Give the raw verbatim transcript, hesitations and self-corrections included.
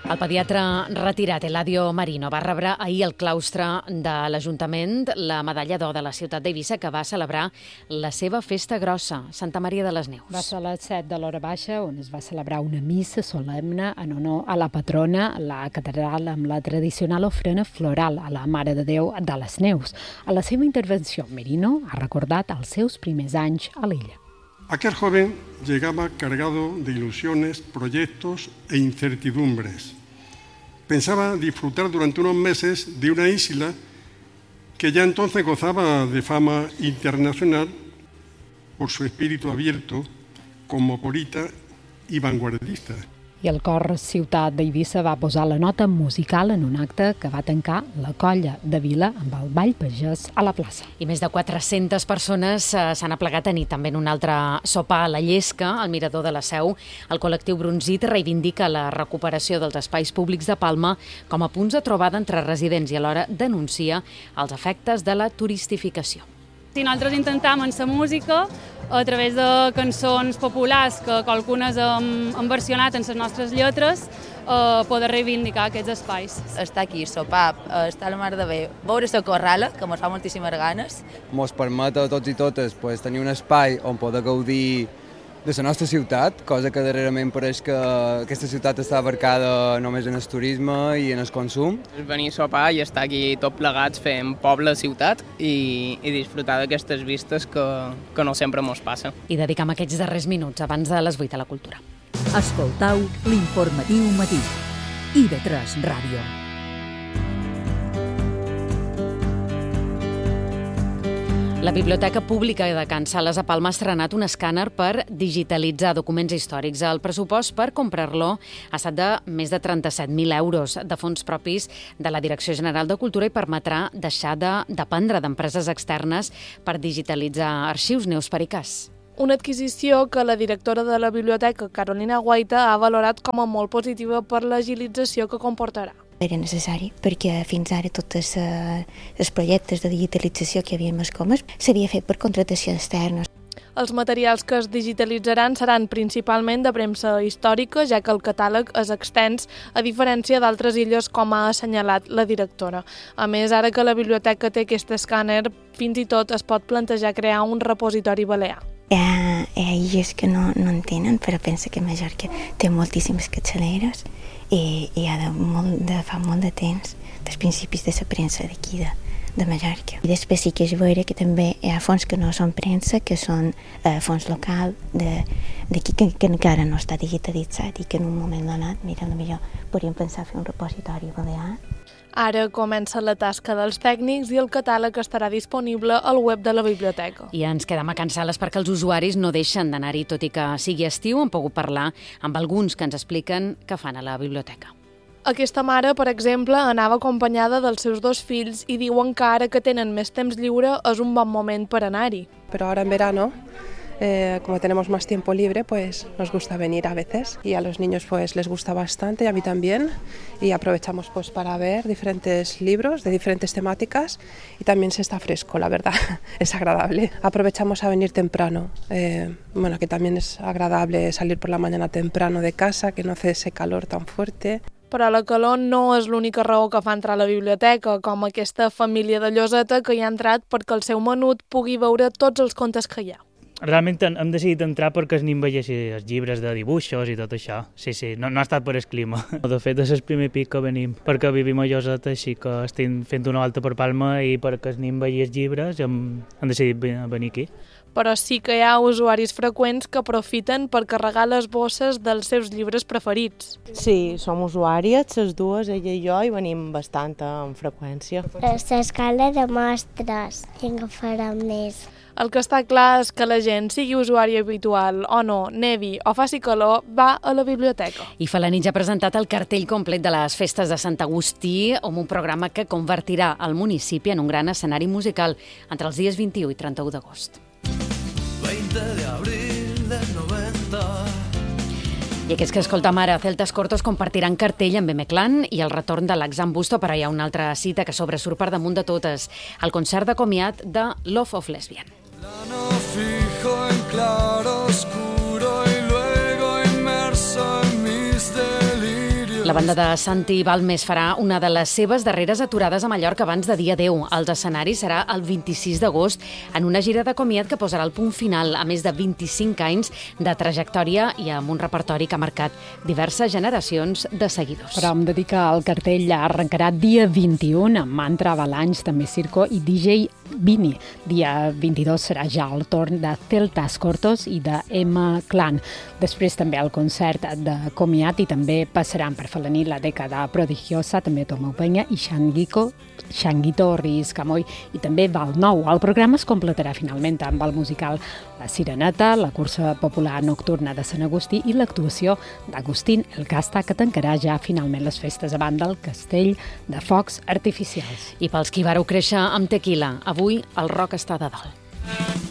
El pediatre retirat Eladio Marino va rebre ahir al claustre de l'Ajuntament la medalla d'or de la ciutat d'Eivissa, que va celebrar la seva festa grossa, Santa Maria de les Neus. Va ser a les set de l'hora baixa, on es va celebrar una missa solemne en honor a la patrona, la catedral, amb la tradicional ofrena floral a la Mare de Déu de les Neus. A la seva intervenció, Merino ha recordat els seus primers anys a l'illa. Aquel joven llegaba cargado de ilusiones, proyectos e incertidumbres. Pensaba disfrutar durante unos meses de una isla que ya entonces gozaba de fama internacional por su espíritu abierto, cosmopolita y vanguardista. I el cor Ciutat d'Eivissa va posar la nota musical en un acte que va tancar la colla de Vila amb el ball pagès a la plaça. I més de quatre-centes persones s'han aplegat a nit també en un altre sopar a la Llesca, al Mirador de la Seu. El col·lectiu Bronzit reivindica la recuperació dels espais públics de Palma com a punts de trobada entre residents i alhora denuncia els efectes de la turistificació. Si nosaltres intentem en la música, a través de cançons populars que qualcunes hem, hem versionat en les nostres lletres, eh, poder reivindicar aquests espais. Estar aquí, sopar, estar a la mar de bé, veure la corrala, que ens fa moltíssimes ganes. Ens permet a tots i totes pues, tenir un espai on poder gaudir de la nostra ciutat, cosa que darrerament pareix que aquesta ciutat està abarcada només en el turisme i en el consum. Venir a sopar i estar aquí tot plegats fent poble-ciutat i, i disfrutar d'aquestes vistes que, que no sempre mos passa. I dedicam aquests darrers minuts abans de les vuit a la cultura. Escoltau l'informatiu matí. I de tres Ràdio. La Biblioteca Pública de Can Sales a Palma ha estrenat un escàner per digitalitzar documents històrics. El pressupost per comprar-lo ha estat de més de trenta-set mil euros de fons propis de la Direcció General de Cultura i permetrà deixar de dependre d'empreses externes per digitalitzar arxius. Neus Pericàs. Una adquisició que la directora de la biblioteca, Carolina Guaita, ha valorat com a molt positiva per l'agilització que comportarà. Era necessari perquè fins ara tots els projectes de digitalització que hi havia més comes s'havia fet per contractació externa. Els materials que es digitalitzaran seran principalment de premsa històrica, ja que el catàleg és extens, a diferència d'altres illes, com ha assenyalat la directora. A més, ara que la biblioteca té aquest escàner, fins i tot es pot plantejar crear un repositori balear. Hi ha, hi ha illes que no, no en tenen, però pensa que Mallorca té moltíssimes capçaleres i, i ha de, molt, de fa molt de temps, dels principis de la premsa d'aquí de, de Mallorca. I després sí que és veure que també hi ha fons que no són premsa, que són eh, fons local d'aquí que, que encara no està digitalitzat i que en un moment donat, mira, potser podríem pensar fer un repositori balear. Ara comença la tasca dels tècnics i el catàleg estarà disponible al web de la biblioteca. I ens quedem a Can Sales perquè els usuaris no deixen d'anar-hi, tot i que sigui estiu. Hem pogut parlar amb alguns que ens expliquen què fan a la biblioteca. Aquesta mare, per exemple, anava acompanyada dels seus dos fills i diuen que ara que tenen més temps lliure és un bon moment per anar-hi. Però ara en verano, Eh, como tenemos más tiempo libre, pues nos gusta venir a veces y a los niños pues les gusta bastante y a mí también y aprovechamos pues para ver diferentes libros de diferentes temáticas y también se está fresco, la verdad, es agradable. Aprovechamos a venir temprano, eh, bueno, que también es agradable salir por la mañana temprano de casa, que no hace ese calor tan fuerte. Però la calor no és l'única raó que fa entrar a la biblioteca, com aquesta família de Lloseta que hi ha entrat perquè el seu menut pugui veure tots els contes que hi ha. Realment hem decidit entrar perquè el nin veiessi els llibres de dibuixos i tot això. Sí, sí, no, no ha estat per el clima. De fet, és el primer pic que venim, perquè vivim a Lloseta, així que estem fent una volta per Palma i perquè el nin vegi els llibres hem, hem decidit venir aquí. Però sí que hi ha usuaris freqüents que aprofiten per carregar les bosses dels seus llibres preferits. Sí, som usuàries, les dues, ella i jo, i venim bastant amb freqüència. L'escala de mostres, i en agafarem més. El que està clar és que la gent, sigui usuari habitual o no, nevi o faci calor, va a la biblioteca. I Felanitx ha presentat el cartell complet de les festes de Sant Agustí, amb un programa que convertirà el municipi en un gran escenari musical entre els dies vint-i-u i trenta-u d'agost. veinte de abril del noventa. I aquests que escoltem ara, Celtas Cortos, compartiran cartell amb M-Clan i el retorn de l'Axam Busto, però hi ha una altra cita que sobresurt per damunt de totes, el concert de comiat de Love of Lesbian. Plano fijo en claro oscuro y luego inmerso en mis delirios. La banda de Santi Balmes farà una de les seves darreres aturades a Mallorca abans de dia deu. Els escenaris serà el vint-i-sis d'agost en una gira de comiat que posarà el punt final a més de vint-i-cinc anys de trajectòria i amb un repertori que ha marcat diverses generacions de seguidors. Però em dedica al cartell arrencarà dia vint-i-u amb Mantra, Avalanche, també Circo i D J Vini. Dia vint-i-dos serà ja el torn de Celtas Cortos i de M Clan. Després també el concert de comiat i també passaran per fer la nit la dècada prodigiosa, també Tomeu Penya i Xanguito, Xanguito Riz Camoy i també Val Nou. El programa es completarà finalment amb el musical La Sireneta, la cursa popular nocturna de Sant Agustí i l'actuació d'Agustín El Casta, que tancarà ja finalment les festes a banda del castell de focs artificials. I pels qui vareu créixer amb tequila, avui el rock està de dalt.